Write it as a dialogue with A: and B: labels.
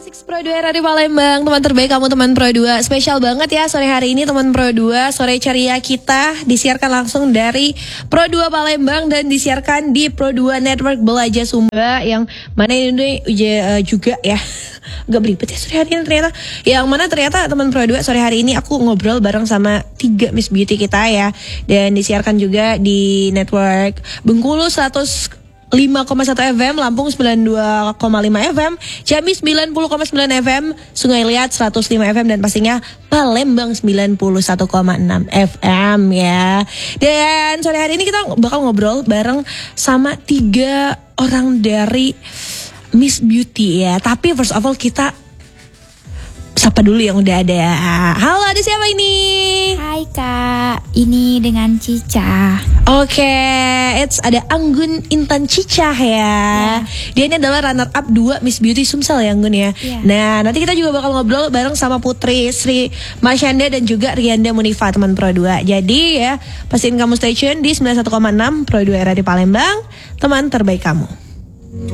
A: Six Pro 2 Radio Palembang, teman terbaik kamu teman Pro 2. Spesial banget ya sore hari ini teman Pro 2. Sore ceria kita disiarkan langsung dari Pro 2 Palembang dan disiarkan di Pro 2 Network Belaja Sumba, yang mana ini juga ya agak belibet ya sore hari ini ternyata. Yang mana ternyata teman Pro 2 sore hari ini aku ngobrol bareng sama 3 Miss Beauty kita ya. Dan disiarkan juga di network Bengkulu 105,1 FM, Lampung 92,5 FM, Jambi 90,9 FM, Sungai Liat 105 FM, dan pastinya Palembang 91,6 FM ya. Dan sore hari ini kita bakal ngobrol bareng sama 3 orang dari Miss Beauty ya. Tapi first of all kita sapa dulu yang udah ada. Halo, ada siapa ini?
B: Hai Kak, ini dengan Cica.
A: Oke, ada Anggun Intan Cica ya. Dia ini adalah runner up 2 Miss Beauty Sumsel ya Anggun ya. Nah, nanti kita juga bakal ngobrol bareng sama Putri Sri Marsyanda dan juga Rianda Munifa teman Pro 2. Jadi ya, pastiin kamu stay tune di 91,6 Pro 2 Radio Palembang, teman terbaik kamu.